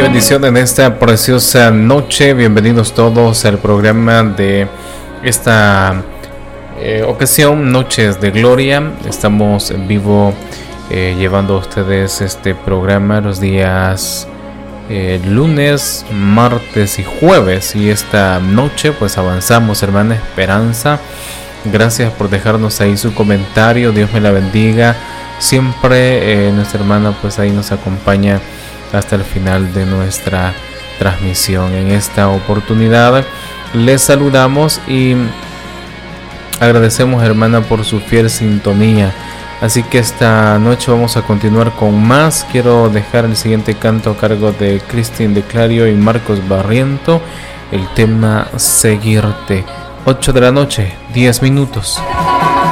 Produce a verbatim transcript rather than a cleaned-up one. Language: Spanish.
bendición en esta preciosa noche. Bienvenidos todos al programa de esta eh, ocasión, Noches de Gloria. Estamos en vivo eh, llevando a ustedes este programa los días eh, lunes, martes y jueves. Y esta noche pues avanzamos, hermana Esperanza. Gracias por dejarnos ahí su comentario. Dios me la bendiga. Siempre eh, nuestra hermana pues ahí nos acompaña hasta el final de nuestra transmisión. En esta oportunidad les saludamos y agradecemos, hermana, por su fiel sintonía. Así que esta noche vamos a continuar con más. Quiero dejar el siguiente canto a cargo de Cristín de Clario y Marcos Barriento. El tema Seguirte. ocho de la noche, diez minutos.